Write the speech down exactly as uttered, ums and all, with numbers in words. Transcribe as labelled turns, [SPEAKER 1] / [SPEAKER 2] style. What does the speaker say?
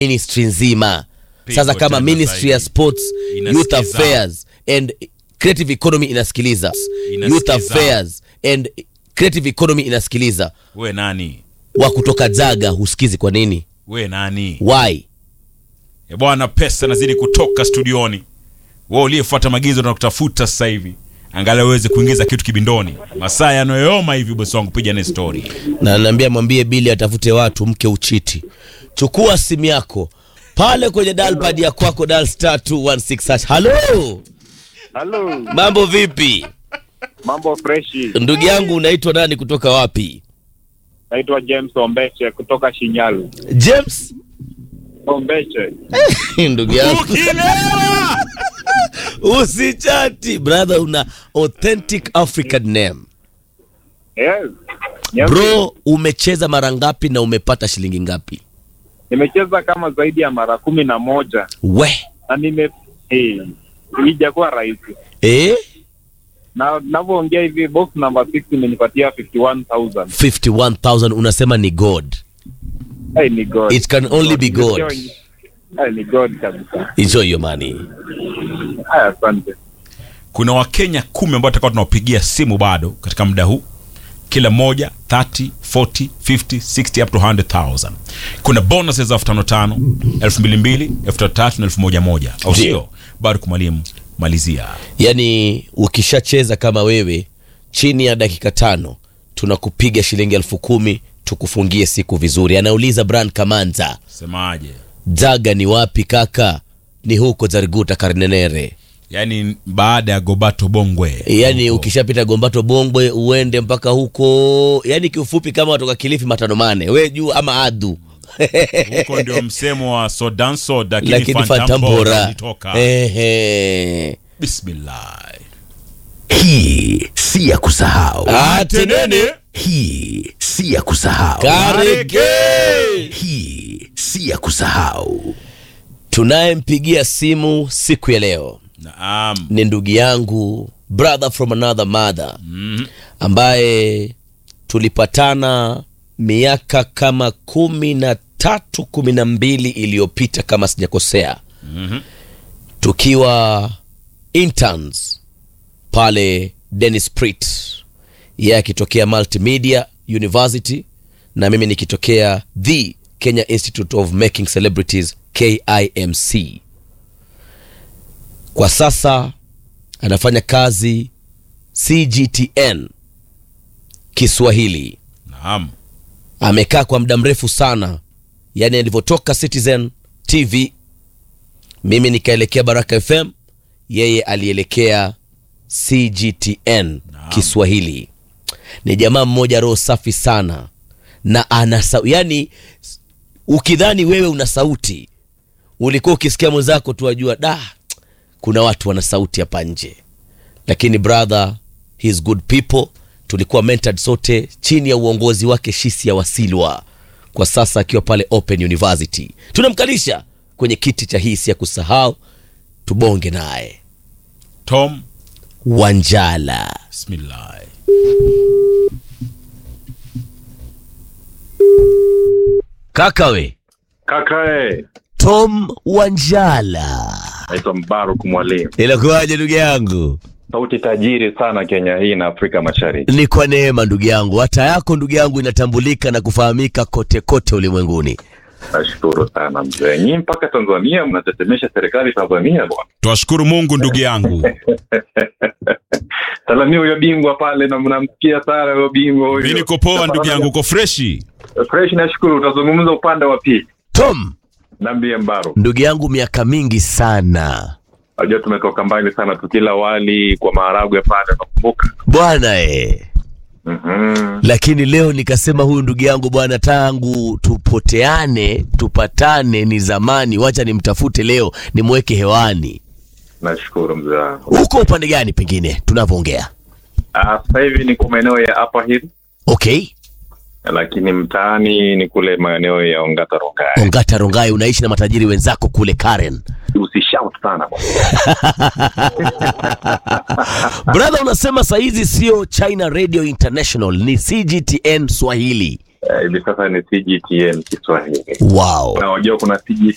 [SPEAKER 1] ministry nzima. Sasa kama Ministry ya Sports, Youth Affairs and Creative Economy inasikiliza, Youth Affairs and Creative Economy inasikiliza,
[SPEAKER 2] we nani
[SPEAKER 1] wa kutoka Zaga husikizi kwa nini?
[SPEAKER 2] We nani?
[SPEAKER 1] Why?
[SPEAKER 2] E bwana, pesa nazidi kutoka studioni. Wewe uliyefuata maagizo na kutafuta sasa hivi, angalau uweze kuingiza kitu kibindoni. Masaa yanoyoma hivi bosi wangu, piga na story.
[SPEAKER 1] Na ananiambia mwambie Billy atafute watu mke uchiti. Chukua simu yako pale kwenye dial pad ya kwako, dial star two one six hash. Hello.
[SPEAKER 3] Hello.
[SPEAKER 1] Mambo vipi?
[SPEAKER 3] Mambo freshi.
[SPEAKER 1] Ndugu yangu unaitwa nani kutoka wapi?
[SPEAKER 3] Naitwa James Ombeche kutoka Shinyalu.
[SPEAKER 1] James
[SPEAKER 3] Ombeche.
[SPEAKER 1] Ndugu yangu.
[SPEAKER 2] Ukilewa!
[SPEAKER 1] Usichati brother, una authentic African name.
[SPEAKER 3] Yes.
[SPEAKER 1] Bro, umecheza mara ngapi na umepata shilingi ngapi?
[SPEAKER 3] Nimecheza kama zaidi ya mara kumi na moja.
[SPEAKER 1] We.
[SPEAKER 3] Na nime eh haijakuwa rahisi.
[SPEAKER 1] Eh?
[SPEAKER 3] Na ninavyoongea hivi box number six imenipatia fifty one thousand.
[SPEAKER 1] fifty one thousand unasema ni God.
[SPEAKER 3] Hey, ni God.
[SPEAKER 1] It can only be God.
[SPEAKER 3] Hey, ni God kabisa.
[SPEAKER 1] Enjoy your money.
[SPEAKER 3] Haya, asante.
[SPEAKER 2] Kuna Wakenya kumi ambao tutakuwa tunawapigia simu bado katika muda huu. Kila moja thirty, forty, fifty, sixty up to one hundred thousand. Kuna bonuses za tano tano, elfu mbili mbili, elfu tatu na elfu moja moja. Au sio? Bado kumalimu malizia.
[SPEAKER 1] Yani ukishacheza kama wewe chini ya dakika tano tunakupiga shilingi elfu kumi tukufungie siku vizuri. Anauliza Brand Kamanza,
[SPEAKER 2] semaje?
[SPEAKER 1] Zaga ni wapi kaka? Ni huko Zariguta Karnenere.
[SPEAKER 2] Yani baada ya Gombato Bongwe.
[SPEAKER 1] Yani ukishapita Gombato Bongwe uende mpaka huko. Yani kiufupi kama watoka Kilifi matano mane, we juu ama adu.
[SPEAKER 2] Huko ndio msemo wa Sodanso
[SPEAKER 1] lakini Fantambora. Ehe.
[SPEAKER 2] Bismillah.
[SPEAKER 4] Hii si ya kusahau.
[SPEAKER 1] Atenene.
[SPEAKER 4] Hii si ya kusahau.
[SPEAKER 1] Kareke.
[SPEAKER 4] Hii si ya kusahau.
[SPEAKER 1] Tunayempigia simu siku ya leo,
[SPEAKER 2] naam,
[SPEAKER 1] ni ndugu yangu, brother from another mother,
[SPEAKER 2] mm-hmm,
[SPEAKER 1] ambaye tulipatana miaka kama kumi na tatu kumi na mbili iliyopita kama sijakosea,
[SPEAKER 2] mm-hmm,
[SPEAKER 1] tukiwa interns pale Dennis Pritt, yeye akitokea Multimedia University na mimi nikitokea the Kenya Institute of Making Celebrities, K I M C. Kwa sasa anafanya kazi C G T N Kiswahili.
[SPEAKER 2] naam,
[SPEAKER 1] Amekaa kwa muda mrefu sana. Yani alivyotoka Citizen T V, mimi nikaelekea Baraka F M, yeye alielekea C G T N
[SPEAKER 2] naam,
[SPEAKER 1] Kiswahili. Ni jamaa mmoja roho safi sana na ana sauti, yani ukidhani wewe una sauti, ulikuwa ukisikia mwenzako tu wajua da kuna watu wana sauti hapa nje. Lakini brother, he's good people. Tulikuwa mentored sote chini ya uongozi wake Shisi ya Wasilwa, kwa sasa akiwa pale Open University. Tunamkalisha kwenye kiti cha hisi ya kusahau, tubonge naye.
[SPEAKER 2] Tom
[SPEAKER 1] Wanjala.
[SPEAKER 2] Bismillah.
[SPEAKER 1] Kaka we.
[SPEAKER 3] Kaka eh.
[SPEAKER 1] Tom Wanjala.
[SPEAKER 3] Naitwa Mbaruk Mwalimu.
[SPEAKER 1] Ilakuwaje ndugu yangu?
[SPEAKER 3] Sauti tajiri sana Kenya hii na Afrika Mashariki.
[SPEAKER 1] Ni kwa neema ndugu yangu. Hata yako ndugu yangu inatambulika na kufahamika kote kote ulimwenguni.
[SPEAKER 3] Nashukuru sana mzee. Nyinyi mpaka Tanzania mnatetemesha serikali Tanzania bwana.
[SPEAKER 2] Tuwashukuru Mungu ndugu yangu.
[SPEAKER 3] Salamia huyo bingwa pale na mnamsikia sana huyo bingwa huyo.
[SPEAKER 2] Mimi niko poa ndugu yangu, uko freshi?
[SPEAKER 3] Fresh, nashukuru. Utazungumza upande wa pili.
[SPEAKER 1] Tom,
[SPEAKER 3] Niambie Mbaro.
[SPEAKER 1] ndugu yangu, miaka mingi sana.
[SPEAKER 3] Unajua tumetoka mbali sana, tukila wali kwa maharagwe pale nakumbuka.
[SPEAKER 1] Bwana eh.
[SPEAKER 3] Mhm.
[SPEAKER 1] Lakini leo nikasema huyu ndugu yangu bwana, tangu tupoteane tupatane ni zamani, wacha nimtafute leo nimweke hewani.
[SPEAKER 3] Nashukuru mzee wangu.
[SPEAKER 1] Uko upande gani pengine tunavyoongea?
[SPEAKER 3] Ah, sasa hivi niko maeneo ya Upper Hill.
[SPEAKER 1] Okay.
[SPEAKER 3] Lakini mtaani ni kule maeneo ya Ongata Rongai.
[SPEAKER 1] Ongata Rongai, unaishi na matajiri wenzako kule Karen.
[SPEAKER 3] Usishout sana bwana.
[SPEAKER 1] Brother, unasema saa hizi sio China Radio International, ni C G T N Swahili.
[SPEAKER 3] Hivi uh, sasa ni C G T N Kiswahili.
[SPEAKER 1] Wow.
[SPEAKER 3] Na unajua kuna C G